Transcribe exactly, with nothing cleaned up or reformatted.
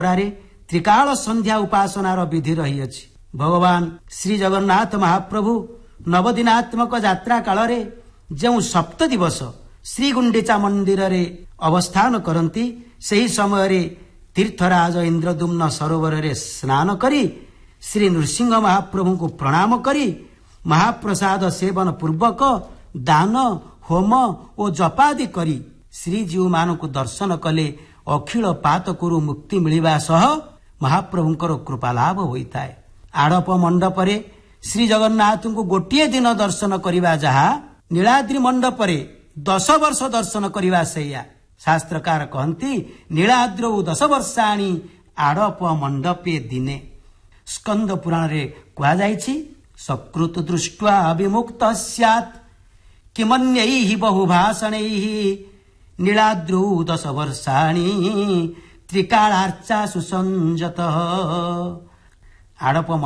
त्रिकाल संध्या उपासनार विधि रही। भगवान श्री जगन्नाथ महाप्रभु नवदिनात्मक यात्रा काल रे जो सप्त दिवस श्री गुंडीचा मंदिर रे अवस्थान करती सही समय रे तीर्थराज इंद्रदुम्न सरोवर रे स्नान करी श्री नृसिंह महाप्रभु को प्रणाम करी महाप्रसाद सेवन पूर्वक दान होम और जपादि करी श्रीजीव मान को दर्शन कले अखिल पातकरू मुक्ति मिलवा सह महाप्रभुंकर कृपा लाभ होता है। आड़प मंडप रे श्री जगन्नाथ को गोटे दिन दर्शन करवा जहा नीलाद्रि मंडप रे दस वर्ष दर्शन करवा सैया। शास्त्रकार कहती नीलाद्रौ दस वर्षाणी आड़प मंडपे दिने। स्कंद पुराण रे कहा जायछि सकृत दृष्ट्वा विमुक्त स्यात् किमन्यैः बहुभाषणैः नीलाद्रौ दश वर्षाणी त्रिकालार्चा सुसंजतः। आड़प